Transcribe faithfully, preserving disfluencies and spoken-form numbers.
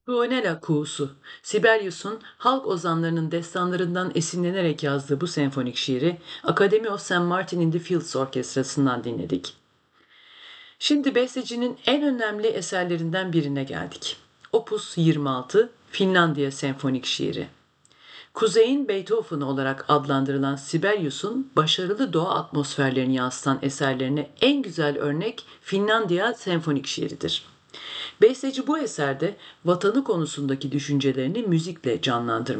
Tuonela Kuğusu, Sibelius'un halk ozanlarının destanlarından esinlenerek yazdığı bu senfonik şiiri Academy of Saint Martin in the Fields Orkestrası'ndan dinledik. Şimdi bestecinin en önemli eserlerinden birine geldik. Opus yirmi altı, Finlandiya Senfonik Şiiri. Kuzey'in Beethoven olarak adlandırılan Sibelius'un başarılı doğa atmosferlerini yansıtan eserlerine en güzel örnek Finlandiya Senfonik Şiiridir. Besteci bu eserde vatanı konusundaki düşüncelerini müzikle canlandırmıştır.